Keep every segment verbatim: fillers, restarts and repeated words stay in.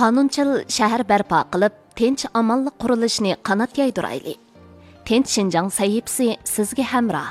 qonunchil shahar barpo qilib, tinch amonlik qurilishini qanot yaydirayli. Tinch Shinjang sahifasi sizga hamroh.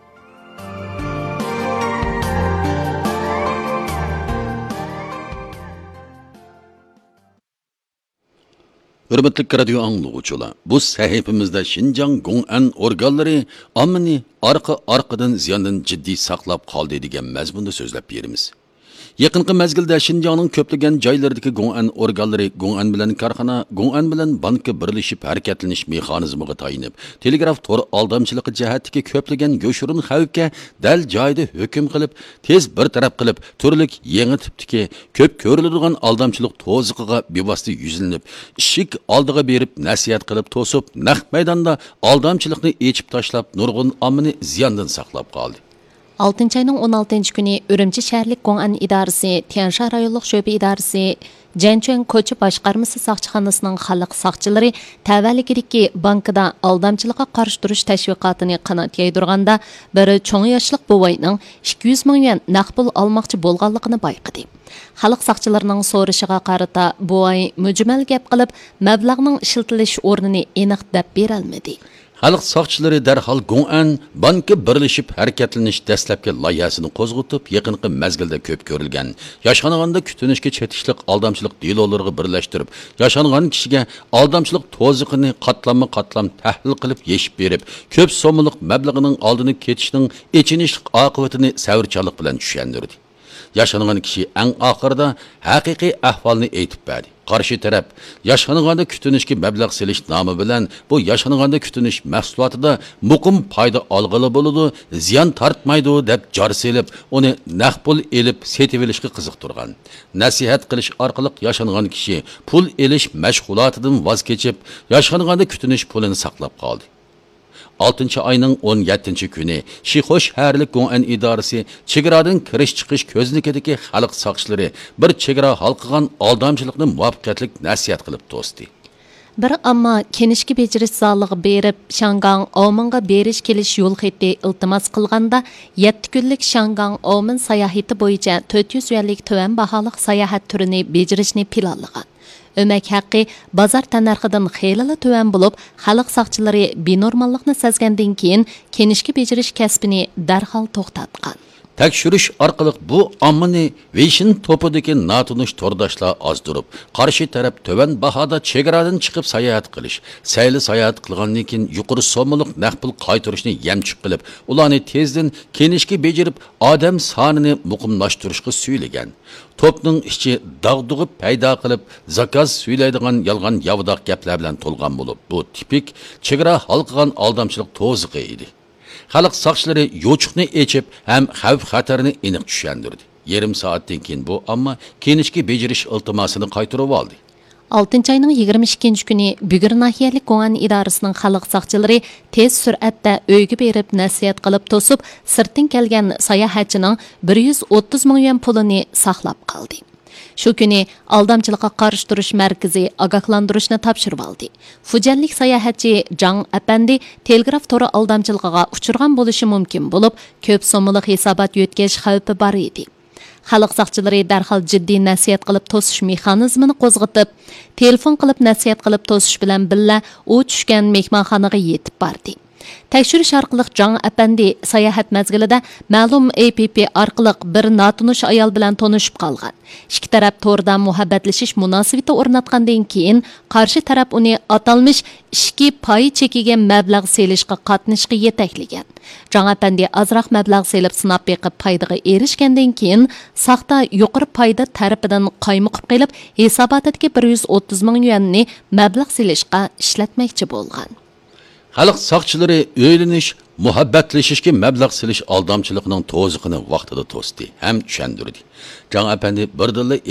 Hürmetli radyo anlıqçılar, bu sahifimizde Şinjan Gong'an organları amini arka arkadan ziyandan ciddi saqlab qaldı degan mazmunda so'zlab beramiz. Yaqinqi mezgilda Şinjanning ko'plagan joylaridagi Gong'an organlari Gong'an bilan korxona, Gong'an bilan bankka birlashib harakatlanish mexanizmiga tayinib, telegraf tor aldamchiligi jihatdagi ko'plagan yo'shirin xavfga dal joyida hukm qilib, tez bir taraf qilib, turlik yangi tipdagi ko'p ko'riladigan aldamchilik to'ziqiga bevosita yuzlanib, ishik oldiga berib nasihat qilib to'sib, naq maydonda aldamchilikni echib tashlab, nurg'un omini ziyondan saqlab qoldi. oltinchi ayning o'n oltinchi kuni Urumchi shaharlik Gong'an idorasi, Tianshan rayonlik sho'ba idorasi, Janchuan ko'cha boshqarmasi soqchixonasining xalq soqchilari tavalligidagi bankida aldamchilikqa qarshi turish tashviqotini qanot yaydirganda, biri cho'ng yoshlik buvayning ikki yuz ming yuan naqd pul olmoqchi bo'lganligini bayqadi. Xalq soqchilarining so'rashiga qarata buvay mujmal gap qilib, mablag'ning ishlatilish o'rnini aniq deb bera olmadi. Xalq soqchilari darhol Gong'an bankka birlashib harakatlanish dastlabki loyihasini qo'zg'atib, yaqinqi mezgilda ko'p ko'rilgan yashanganda kutinishga chetishlik aldamchilik delolariga birlashtirib, yashangan kishiga aldamchilik to'ziqini qatlama-qatlam tahlil qilib yeshib berib, ko'p so'mlik mablag'ining oldini ketishning echinishlik oqibatini savrchanlik bilan tushundirdi. Yaşanğan kişi en ahırda haqiqiy ahvalni aytib berdi. Qarshi taraf yaşanğanda kütünüşki mablag' selish nomi bilan bu yaşanğanda kütünish mahsulotida muqim foyda olg'ili bo'ladi, ziyon tortmaydi deb jar selib, uni naqd pul elib setib olishga qiziqtirgan. Nasihat qilish orqali yaşanğan kishi pul elish mashg'ulotidan voz kechib, yaşanğanda kütünish pulini saqlab qoldi. oltinchi ayning o'n yettinchi kuni Shixosh shaharlik Gong'an idorasi chegaradan kirish chiqish ko'znikidagi xalq soqchilari bir chegara halqigan aldamchilikni muvaffaqiyatli nasihat qilib to'sdi. Bir ammo kenishki bejirish zaligi berib, Shangang Ominga berish kelish yo'l xati iltimos qilganda, yetti kunlik Shangang Omin sayohati bo'yicha to'rt yuz yuanlik tuvan baholiq sayohat turini bejirishni planlagan. Ömek haqqi bozor tanarxidan xeyli tuvan bo'lib, xalq soqchilari benormallikni sezgandan keyin kenishki bejirish kasbini darhol to'xtatgan. Tekshirish orqali bu ommani Vishin topidagi notunish to'rdoshlar ozdirib, qarshi taraf tuvan bahoda chegaradan chiqib sayohat qilish, sayli sayohat qilgandan keyin yuqori so'mliq naqd pul qaytarishni yamchiq qilib, ularni tezdan kenishga bejirib, odam sonini muqimlashtirishga suylagan. Topning ichi dag'dug'i paydo qilib, zakaz suylaydigan yolg'on yavdoq gaplar bilan to'lgan bo'lib, bu tipik chegara halqigan aldamchilik to'ziqi edi. Xalq soqchilari yo'chuqni echib, ham xavf xatarni aniq tushundirdi. Yarim soatdan keyin bu ammo kenishga bejirish iltimosini qaytarib oldi. oltinchi ayning yigirma ikkinchi kuni Bugur nahiyalik Gong'an idorasining xalq soqchilari tez sur'atda uyga berib nasihat qilib to'sib, sirtdan kelgan sayohatchining bir yuz o'ttiz ming yuan pulini saqlab qoldi. Shu kuni aldamchilikqa qarshi turish markazi ogohlantirishni topshirib oldi. Fujanlik sayohatchi Jang Apandi telegraf tori aldamchiligiga uchirgan bo'lishi mumkin bo'lib, ko'p so'mlik hisobot yo'tkash xavfi bor edi. Xalq soqchilari darhol jiddiy nasihat qilib to'sish mexanizmini qo'zg'atib, telefon qilib nasihat qilib to'sish bilan billa u tushgan mehmonxonaga yetib bordi. Tekshirish orqali Jang Apandi sayohat mezgilida ma'lum A P P orqali bir notunish ayol bilan tanishib qolgan. Ikki taraf to'rda muhabbatlashish munosabati o'rnatgandan keyin qarshi taraf uni atalmish ishki pay chekiga mablag' selishga qatnashga yetaklagan. Jang Apandi azroq mablag' selib sinab beqib paydaga erishgandan keyin saxta yuqori payda tarafidan qaymoqib qilib, hisobotidagi bir yuz o'ttiz ming yuanni mablag' selishga ishlatmoqchi bo'lgan. Xalq soqchilari o'ylanish, muhabbatlashishga mablag' silish aldamchiligining to'ziqini vaqtida to'sdi, ham tushundirdi. Jang Apandi birdilla